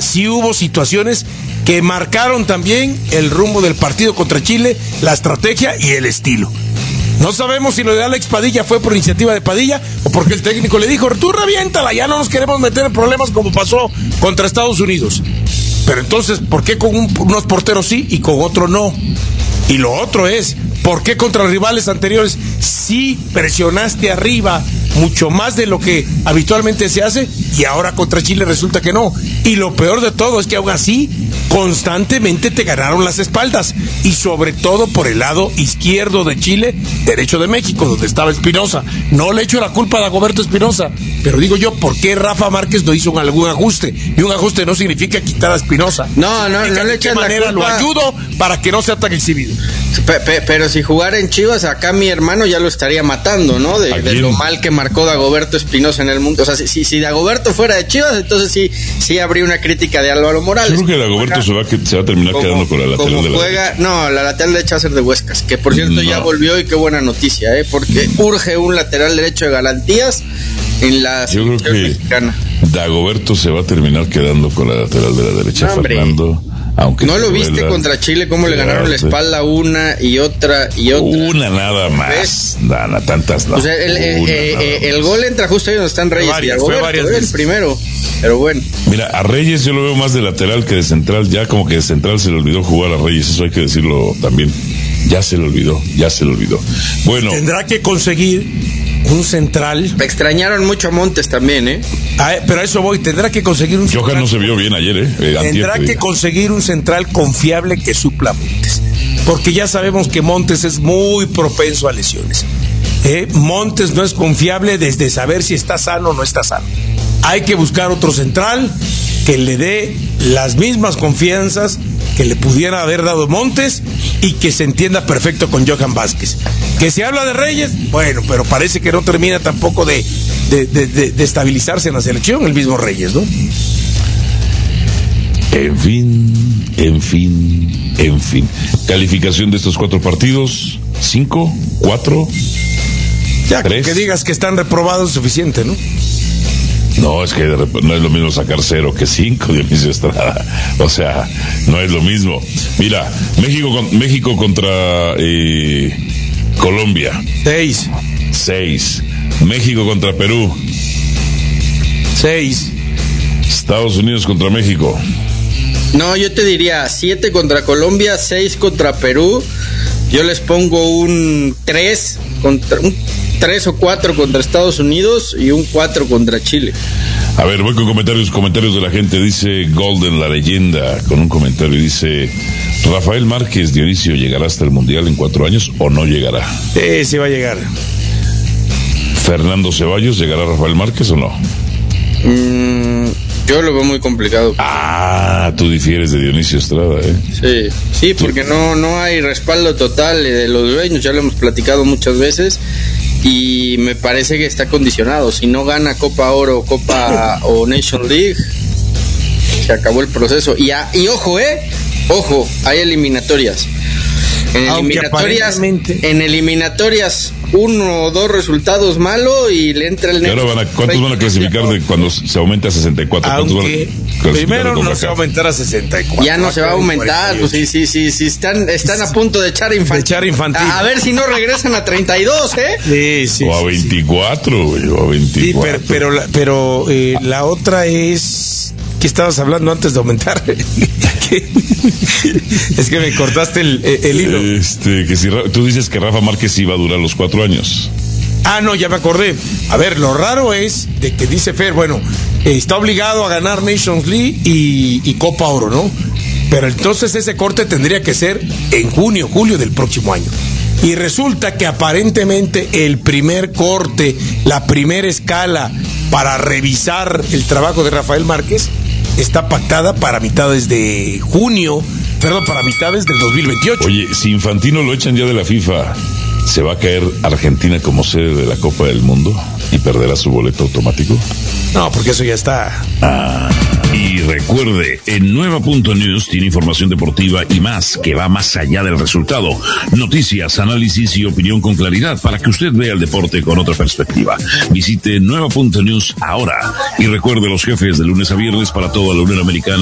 sí hubo situaciones que marcaron también el rumbo del partido contra Chile, la estrategia y el estilo. No sabemos si lo de Alex Padilla fue por iniciativa de Padilla o porque el técnico le dijo, tú reviéntala, ya no nos queremos meter en problemas como pasó contra Estados Unidos. Pero entonces, ¿por qué con unos porteros sí y con otros no? Y lo otro es, ¿por qué contra rivales anteriores sí presionaste arriba mucho más de lo que habitualmente se hace y ahora contra Chile resulta que no? Y lo peor de todo es que aún así constantemente te ganaron las espaldas y sobre todo por el lado izquierdo de Chile, derecho de México, donde estaba Espinosa. No le echo la culpa a Dagoberto Espinosa, pero digo yo, ¿por qué Rafa Márquez no hizo algún ajuste? Y un ajuste no significa quitar a Espinosa. No le echas la culpa. Lo ayudo para que no sea tan exhibido. Pero si jugara en Chivas, acá mi hermano ya lo estaría matando, ¿no? De lo mal que marcó Dagoberto Espinosa en el mundo. O sea, si Dagoberto fuera de Chivas, entonces sí habría una crítica de Álvaro Morales. Yo creo que Dagoberto se va a terminar quedando con la lateral de la derecha. No, la lateral derecha va a ser de Huescas, que por cierto ya volvió y qué buena noticia, porque urge un lateral derecho de garantías en la selección mexicana. Dagoberto se va a terminar quedando con la lateral de la derecha, Fernando. Aunque ¿no lo viste contra Chile cómo le ganaron la espalda una y otra y otra? Una nada más. Dana, tantas no. O sea, el gol entra justo ahí donde están Reyes y Dagoberto, el primero. Pero bueno. Mira, a Reyes yo lo veo más de lateral que de central. Ya como que de central se le olvidó jugar a Reyes. Eso hay que decirlo también. Ya se le olvidó. Bueno. Tendrá que conseguir un central. Me extrañaron mucho a Montes también, pero a eso voy, tendrá que conseguir un central. Johan no se vio bien ayer, Tendrá que conseguir un central confiable que supla a Montes. Porque ya sabemos que Montes es muy propenso a lesiones. Montes no es confiable desde saber si está sano o no está sano. Hay que buscar otro central que le dé las mismas confianzas que le pudiera haber dado Montes y que se entienda perfecto con Johan Vázquez. Que se habla de Reyes, bueno, pero parece que no termina tampoco de estabilizarse en la selección el mismo Reyes, ¿no? En fin. Calificación de estos 4 partidos, 5, 4, ya 3. Que digas que están reprobados es suficiente, ¿no? No, es que no es lo mismo sacar 0 que 5, Dionisio Estrada. O sea, no es lo mismo. Mira, México contra Colombia. 6. México contra Perú. 6. Estados Unidos contra México. No, yo te diría 7 contra Colombia, 6 contra Perú. Yo les pongo un 3 o 4 contra Estados Unidos y un 4 contra Chile. A ver, voy con comentarios de la gente. Dice Golden, la leyenda, con un comentario. Dice, Rafael Márquez, Dionisio, ¿llegará hasta el Mundial en 4 años o no llegará? Sí va a llegar. Fernando Ceballos, ¿llegará Rafael Márquez o no? Yo lo veo muy complicado. Tú difieres de Dionisio Estrada, Sí, porque no hay respaldo total de los dueños, ya lo hemos platicado muchas veces. Y me parece que está condicionado. Si no gana Copa Oro, Copa o Nation League, se acabó el proceso. Y ojo, hay eliminatorias. En eliminatorias 1 o 2 resultados malos y le entra el negro. ¿Cuántos van a clasificar de cuando se aumenta a 64? Aunque primero no se va a aumentar a 64. Ya no se va a aumentar, pues sí, están a punto de echar infantil. A ver si no regresan a 32, Sí. O a 24, güey, o a 24. Sí, pero la otra es que estabas hablando antes de aumentar. Es que me cortaste el hilo. Que si tú dices que Rafa Márquez iba a durar los 4 años. No, ya me acordé. A ver, lo raro es de que dice Fer, bueno, está obligado a ganar Nations League y Copa Oro, ¿no? Pero entonces ese corte tendría que ser en julio del próximo año. Y resulta que aparentemente el primer corte, la primera escala para revisar el trabajo de Rafael Márquez está pactada para mitades del 2028. Oye, si Infantino lo echan ya de la FIFA, ¿se va a caer Argentina como sede de la Copa del Mundo y perderá su boleto automático? No, porque eso ya está. Y recuerde, en Nueva.News tiene información deportiva y más, que va más allá del resultado. Noticias, análisis y opinión con claridad para que usted vea el deporte con otra perspectiva. Visite Nueva.News ahora y recuerde los jefes de lunes a viernes para toda la Unión Americana.